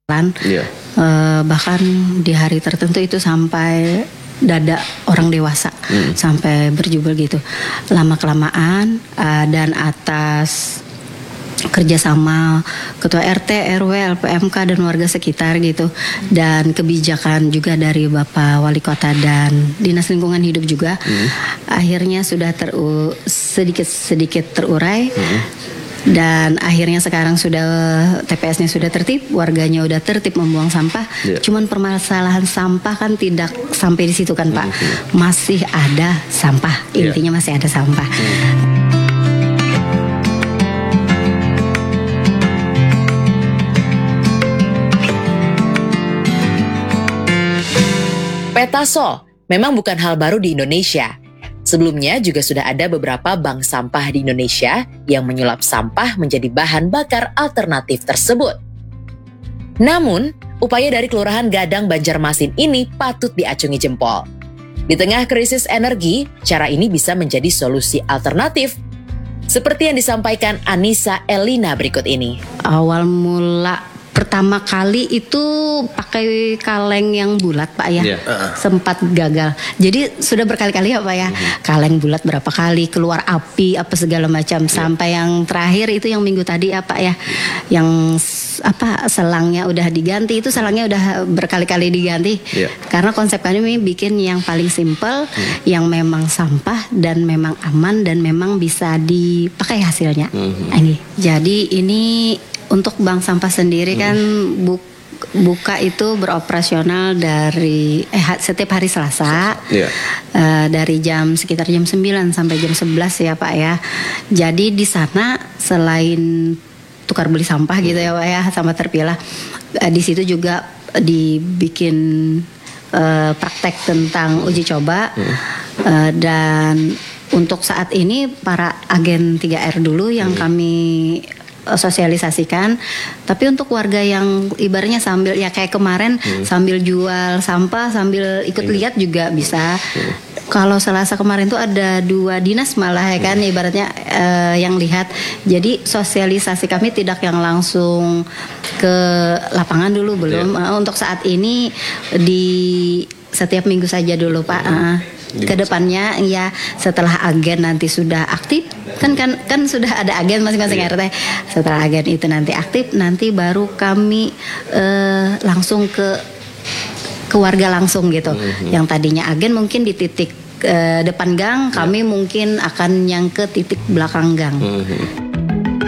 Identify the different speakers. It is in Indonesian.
Speaker 1: Iya.
Speaker 2: Bahkan di hari tertentu itu sampai dada orang dewasa sampai berjubel gitu. Lama kelamaan dan atas kerjasama ketua RT, RW, LPMK dan warga sekitar gitu, dan kebijakan juga dari Bapak Wali Kota dan Dinas Lingkungan Hidup juga, akhirnya sudah sedikit terurai. Dan akhirnya sekarang sudah TPS-nya sudah tertib, warganya udah tertib membuang sampah. Cuman permasalahan sampah kan tidak sampai di situ kan Pak. Masih ada sampah, intinya masih ada sampah.
Speaker 3: Petaso memang bukan hal baru di Indonesia. Sebelumnya juga sudah ada beberapa bank sampah di Indonesia yang menyulap sampah menjadi bahan bakar alternatif tersebut. Namun, upaya dari Kelurahan Gadang Banjarmasin ini patut diacungi jempol. Di tengah krisis energi, cara ini bisa menjadi solusi alternatif. Seperti yang disampaikan Anissa Elina berikut ini.
Speaker 2: Awal mula pertama kali itu pakai kaleng yang bulat Pak ya, sempat gagal. Jadi sudah berkali-kali ya Pak ya, kaleng bulat berapa kali, keluar api apa segala macam, sampai yang terakhir itu yang minggu tadi ya Pak ya, yang selangnya udah diganti, itu selangnya udah berkali-kali diganti. Karena konsep kami bikin yang paling simple, yang memang sampah dan memang aman dan memang bisa dipakai hasilnya. Jadi ini untuk bank sampah sendiri kan buka itu beroperasional dari setiap hari Selasa dari sekitar jam 9 sampai jam 11 ya Pak ya. Jadi di sana selain tukar beli sampah gitu ya Pak ya, sama terpilah, di situ juga dibikin praktek tentang uji coba, dan untuk saat ini para agen 3R dulu yang kami sosialisasikan. Tapi untuk warga yang ibaratnya sambil ya kayak kemarin sambil jual sampah sambil ikut lihat juga bisa. Kalau Selasa kemarin tuh ada 2 dinas malah ya kan, ibaratnya yang lihat. Jadi sosialisasi kami tidak yang langsung ke lapangan dulu, belum. Untuk saat ini di setiap minggu saja dulu Pak. Kedepannya ya setelah agen nanti sudah aktif, kan sudah ada agen masing-masing RT. Setelah agen itu nanti aktif, nanti baru kami langsung ke warga langsung gitu. Yang tadinya agen mungkin di titik depan gang, kami mungkin akan yang ke titik belakang gang.